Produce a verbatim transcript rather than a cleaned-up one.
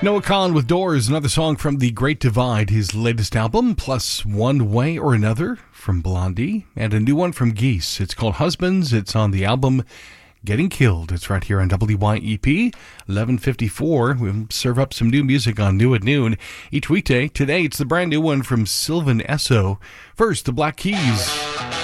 Noah Kahan with Doors, another song from The Great Divide, his latest album, plus One Way or Another from Blondie, and a new one from Geese. It's called Husbands. It's on the album Getting Killed. It's right here on W Y E P, eleven fifty-four. We'll serve up some new music on New at Noon each weekday. Today, it's the brand new one from Sylvan Esso. First, the Black Keys.